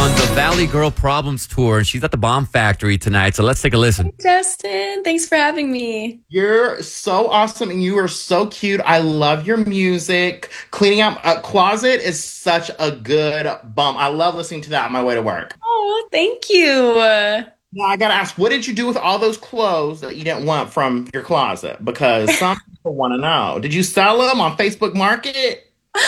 on the Valley Girl Problems Tour, and she's at the Bomb Factory tonight. So let's take a listen. Justin, thanks for having me. You're so awesome and you are so cute. I love your music. Cleaning out a closet is such a good bump. I love listening to that on my way to work. Oh, thank you. Now I gotta ask, what did you do with all those clothes that you didn't want from your closet? Because some people want to know. Did you sell them on Facebook Market?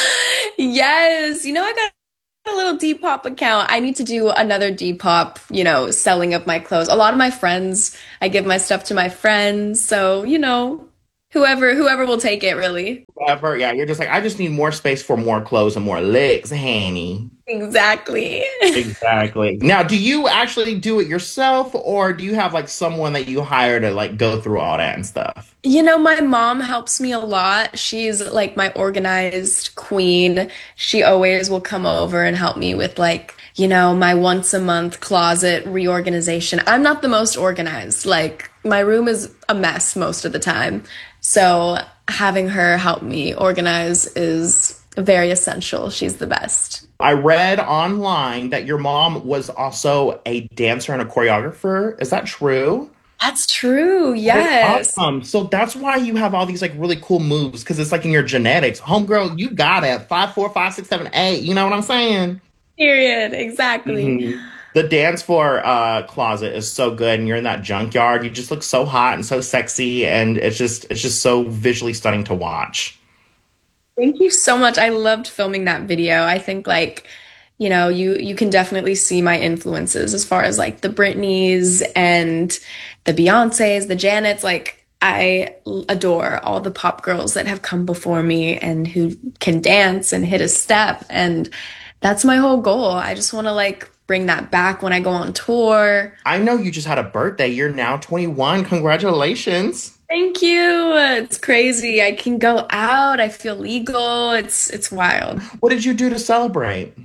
Yes, I got a little Depop account. I need to do another Depop, selling of my clothes. A lot of my friends, I give my stuff to my friends. So, whoever will take it, really. Whatever. Yeah, you're just like, I just need more space for more clothes and more legs, honey. Exactly. Exactly. Now, do you actually do it yourself or do you have like someone that you hire to like go through all that and stuff? My mom helps me a lot. She's like my organized queen. She always will come over and help me with like, my once a month closet reorganization. I'm not the most organized. Like my room is a mess most of the time. So having her help me organize is very essential. She's the best. I read online that your mom was also a dancer and a choreographer. Is that true? That's true. That is Yes. awesome. So that's why you have all these like really cool moves because it's like in your genetics. Homegirl, you got it. 5, 4, 5, 6, 7, 8. You know what I'm saying? Period. Exactly. hmm The dance floor closet is so good, and you're in that junkyard. You just look so hot and so sexy, and it's just so visually stunning to watch. Thank you so much. I loved filming that video. I think like, you can definitely see my influences as far as like the Britneys and the Beyoncés, the Janets. Like I adore all the pop girls that have come before me and who can dance and hit a step. And that's my whole goal. I just want to like bring that back when I go on tour. I know you just had a birthday. You're now 21. Congratulations. Thank you. It's crazy. I can go out. I feel legal. It's wild. What did you do to celebrate?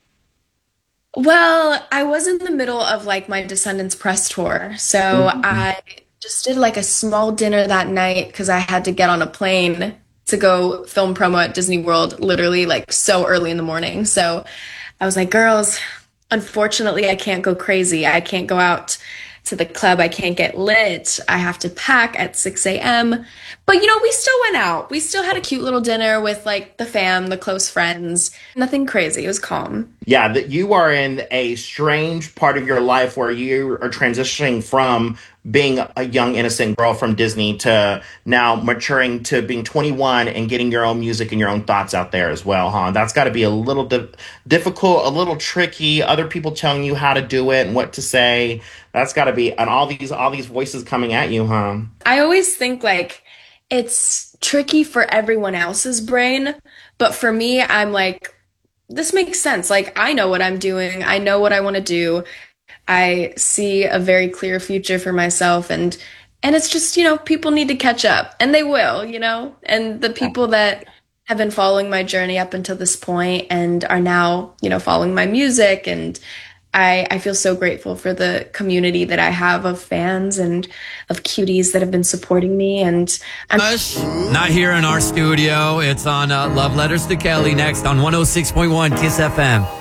Well, I was in the middle of like my Descendants press tour. So Mhm. I just did like a small dinner that night because I had to get on a plane to go film promo at Disney World literally like so early in the morning. So I was like, girls, unfortunately, I can't go crazy. I can't go out to the club. I can't get lit. I have to pack at 6 a.m. But we still went out. We still had a cute little dinner with like the fam, the close friends. Nothing crazy. It was calm. Yeah, that you are in a strange part of your life where you are transitioning from being a young innocent girl from Disney to now maturing to being 21 and getting your own music and your own thoughts out there as well, huh? That's got to be a little difficult, a little tricky. Other people telling you how to do it and what to say. That's got to be and all these voices coming at you, huh? I always think like it's tricky for everyone else's brain, but for me, I'm like, this makes sense. Like, I know what I'm doing, I know what I want to do. I see a very clear future for myself and it's just, people need to catch up and they will, and the people that have been following my journey up until this point and are now, following my music and I feel so grateful for the community that I have of fans and of cuties that have been supporting me and I'm Hush, not here in our studio. It's on Love Letters to Kelly next on 106.1 Kiss FM.